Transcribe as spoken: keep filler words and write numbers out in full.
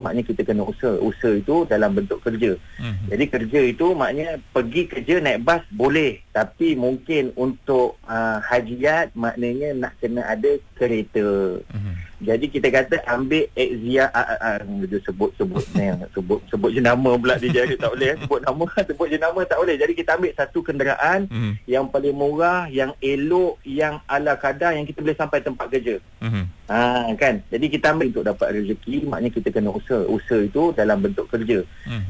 maknanya kita kena usaha. Usaha itu dalam bentuk kerja. Mm-hmm. Jadi kerja itu maknanya pergi kerja naik bas boleh, tapi mungkin untuk uh, hajiat maknanya nak kena ada kereta. Mm-hmm. Jadi kita kata ambil Exia uh, uh, uh, sebut sebut sebut sebut jenama pula dia jadi tak boleh sebut nama sebut jenama tak boleh. Jadi kita ambil satu kenderaan mm-hmm. yang paling murah, yang elok, yang ala kadar, yang kita boleh sampai tempat kerja. Mm-hmm. Ha, kan? Jadi kita ambil untuk dapat rezeki, maknanya kita kena usaha. Usaha itu dalam bentuk kerja. Mm-hmm.